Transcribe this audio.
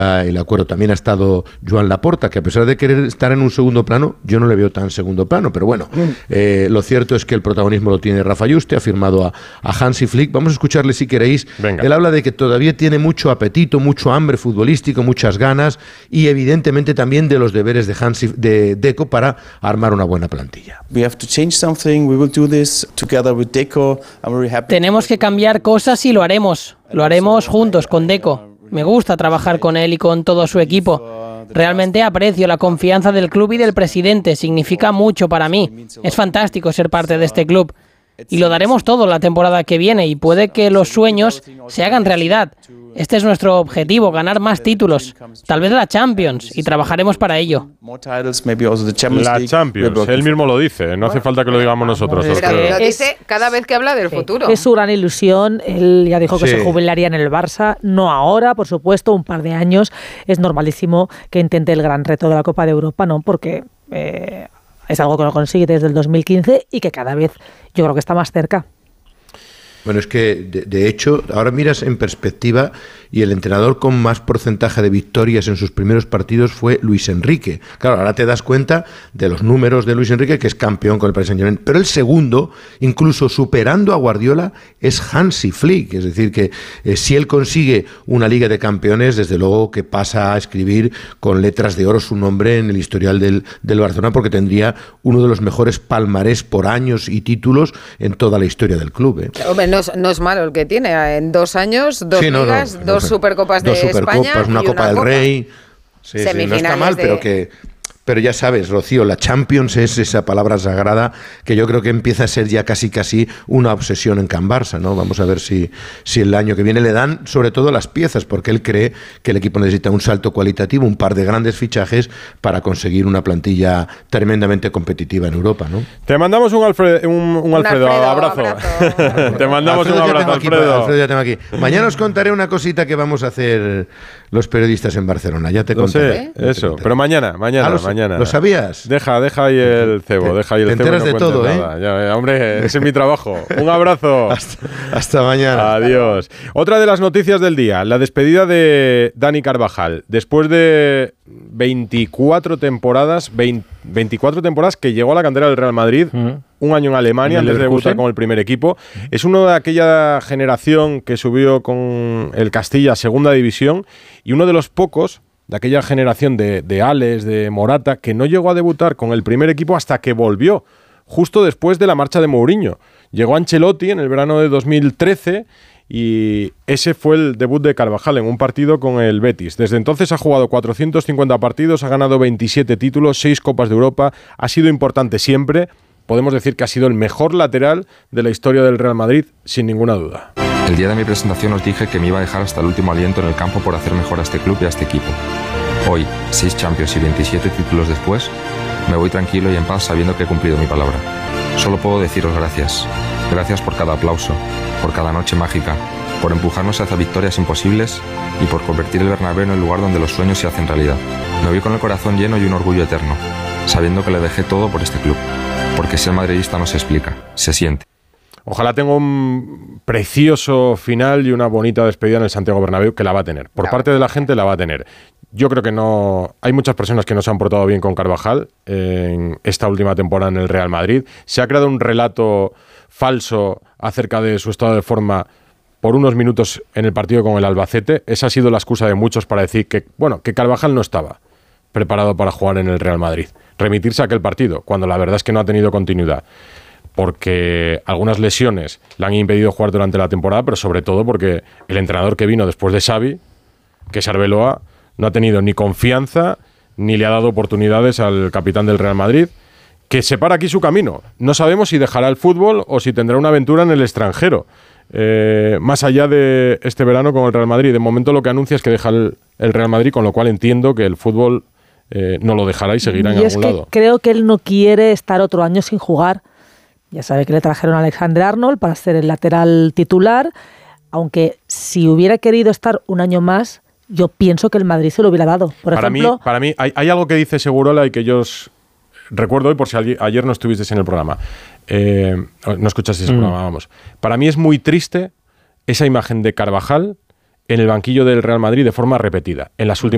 el acuerdo. También ha estado Joan Laporta, que a pesar de querer estar en un segundo plano, yo no le veo tan segundo plano, pero bueno, lo cierto es que el protagonismo lo tiene Rafa Yuste, ha firmado a Hansi Flick. Vamos a escucharle si queréis. Venga. Él habla de que todavía tiene mucho apetito, mucho hambre futbolístico, muchas ganas y evidentemente también de los deberes de Deco para armar una buena plantilla. Tenemos que cambiar cosas y lo haremos. Lo haremos juntos con Deco. Me gusta trabajar con él y con todo su equipo. Realmente aprecio la confianza del club y del presidente. Significa mucho para mí. Es fantástico ser parte de este club. Y lo daremos todo la temporada que viene y puede que los sueños se hagan realidad. Este es nuestro objetivo, ganar más títulos, tal vez la Champions, y trabajaremos para ello. La Champions, él mismo lo dice, no hace falta que lo digamos nosotros. Pero lo dice cada vez que habla del futuro. Es su gran ilusión, él ya dijo que se jubilaría en el Barça, no ahora, por supuesto, un par de años. Es normalísimo que intente el gran reto de la Copa de Europa, ¿no? Porque es algo que no consigue desde el 2015 y que cada vez yo creo que está más cerca. Bueno, es que de hecho, ahora miras en perspectiva y el entrenador con más porcentaje de victorias en sus primeros partidos fue Luis Enrique. Claro, ahora te das cuenta de los números de Luis Enrique, que es campeón con el Paris Saint-Germain, pero el segundo, incluso superando a Guardiola, es Hansi Flick. Es decir, que si él consigue una Liga de Campeones, desde luego que pasa a escribir con letras de oro su nombre en el historial del Barcelona, porque tendría uno de los mejores palmarés por años y títulos en toda la historia del club. Hombre, no es malo el que tiene. En 2 años, 2 ligas, 2 Supercopas de España y una Copa del Rey. Sí, no está mal, pero ya sabes, Rocío, la Champions es esa palabra sagrada que yo creo que empieza a ser ya casi una obsesión en Can Barça, ¿no? Vamos a ver si el año que viene le dan sobre todo las piezas, porque él cree que el equipo necesita un salto cualitativo, un par de grandes fichajes para conseguir una plantilla tremendamente competitiva en Europa, ¿no? Te mandamos un Alfredo, abrazo. Te mandamos un abrazo, Alfredo. Ya tengo aquí. Mañana os contaré una cosita que vamos a hacer los periodistas en Barcelona, ya te contaré. Eso, pero mañana. ¿Lo sabías? Deja ahí el cebo, Te enteras de todo, nada. Ya, hombre, ese es mi trabajo. Un abrazo. Hasta mañana. Adiós. Otra de las noticias del día, la despedida de Dani Carvajal. Después de 24 temporadas que llegó a la cantera del Real Madrid, un año en Alemania antes de debutar con el primer equipo. Es uno de aquella generación que subió con el Castilla a segunda división y uno de los pocos de aquella generación de Ales, de Morata, que no llegó a debutar con el primer equipo hasta que volvió, justo después de la marcha de Mourinho. Llegó Ancelotti en el verano de 2013 y ese fue el debut de Carvajal en un partido con el Betis. Desde entonces ha jugado 450 partidos, ha ganado 27 títulos, 6 Copas de Europa, ha sido importante siempre. Podemos decir que ha sido el mejor lateral de la historia del Real Madrid, sin ninguna duda. El día de mi presentación os dije que me iba a dejar hasta el último aliento en el campo por hacer mejor a este club y a este equipo. Hoy, 6 Champions y 27 títulos después, me voy tranquilo y en paz sabiendo que he cumplido mi palabra. Solo puedo deciros gracias. Gracias por cada aplauso, por cada noche mágica, por empujarnos hacia victorias imposibles y por convertir el Bernabéu en el lugar donde los sueños se hacen realidad. Me voy con el corazón lleno y un orgullo eterno, sabiendo que le dejé todo por este club. Porque ser madridista no se explica, se siente. Ojalá tenga un precioso final y una bonita despedida en el Santiago Bernabéu, que la va a tener. Por parte de la gente la va a tener. Yo creo que no. Hay muchas personas que no se han portado bien con Carvajal en esta última temporada en el Real Madrid. Se ha creado un relato falso acerca de su estado de forma por unos minutos en el partido con el Albacete. Esa ha sido la excusa de muchos para decir que Carvajal no estaba preparado para jugar en el Real Madrid. Remitirse a aquel partido, cuando la verdad es que no ha tenido continuidad. Porque algunas lesiones le han impedido jugar durante la temporada, pero sobre todo porque el entrenador que vino después de Xavi, que es Arbeloa, no ha tenido ni confianza ni le ha dado oportunidades al capitán del Real Madrid, que separa aquí su camino. No sabemos si dejará el fútbol o si tendrá una aventura en el extranjero, más allá de este verano con el Real Madrid. De momento lo que anuncia es que deja el Real Madrid, con lo cual entiendo que el fútbol no lo dejará y seguirá en algún lado. Creo que él no quiere estar otro año sin jugar. Ya sabe que le trajeron a Alexander Arnold para ser el lateral titular, aunque si hubiera querido estar un año más, yo pienso que el Madrid se lo hubiera dado. Para mí hay algo que dice Segurola y que yo os recuerdo hoy por si ayer no estuvisteis en el programa. No escuchasteis el programa, vamos. Para mí es muy triste esa imagen de Carvajal en el banquillo del Real Madrid de forma repetida, en las últimas